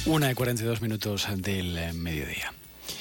1:42 del mediodía.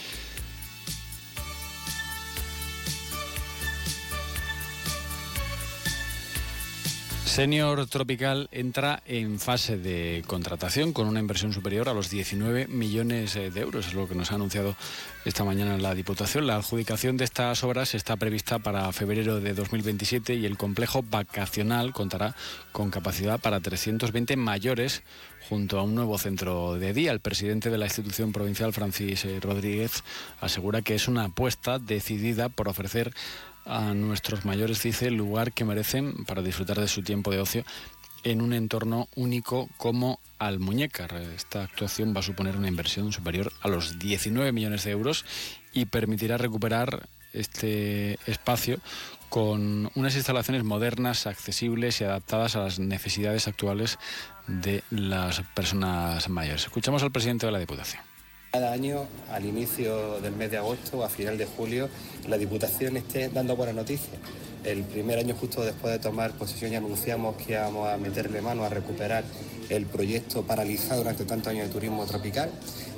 Senior Tropical entra en fase de contratación con una inversión superior a los 19 millones de euros, es lo que nos ha anunciado esta mañana la Diputación. La adjudicación de estas obras está prevista para febrero de 2027 y el complejo vacacional contará con capacidad para 320 mayores junto a un nuevo centro de día. El presidente de la institución provincial, Francis Rodríguez, asegura que es una apuesta decidida por ofrecer a nuestros mayores, dice, el lugar que merecen para disfrutar de su tiempo de ocio en un entorno único como Almuñécar. Esta actuación va a suponer una inversión superior a los 19 millones de euros y permitirá recuperar este espacio con unas instalaciones modernas, accesibles y adaptadas a las necesidades actuales de las personas mayores. Escuchamos al presidente de la Diputación. Cada año, al inicio del mes de agosto o a final de julio, la Diputación esté dando buenas noticias. El primer año, justo después de tomar posesión, ya anunciamos que íbamos a meterle mano a recuperar el proyecto paralizado durante tantos años de turismo tropical.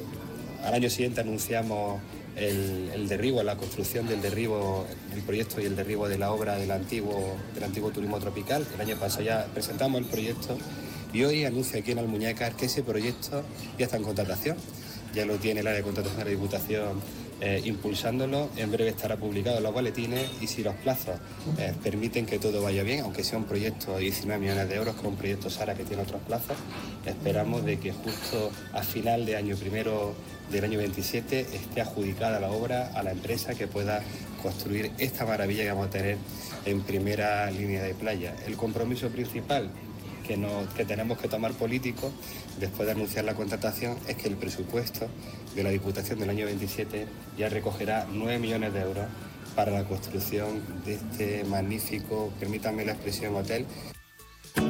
Al año siguiente anunciamos el derribo, la construcción del derribo, el proyecto y el derribo de la obra del antiguo turismo tropical. El año pasado ya presentamos el proyecto y hoy anuncio aquí en Almuñécar que ese proyecto ya está en contratación. Ya lo tiene el área de contratación de la Diputación impulsándolo. En breve estará publicado en los boletines y si los plazos permiten que todo vaya bien, aunque sea un proyecto de 19 millones de euros, con un proyecto SARA que tiene otros plazos, esperamos de que justo a final de año primero del año 27 esté adjudicada la obra a la empresa que pueda construir esta maravilla que vamos a tener en primera línea de playa. El compromiso principal que tenemos que tomar políticos después de anunciar la contratación es que el presupuesto de la Diputación del año 27 ya recogerá 9 millones de euros para la construcción de este magnífico, permítanme la expresión, hotel.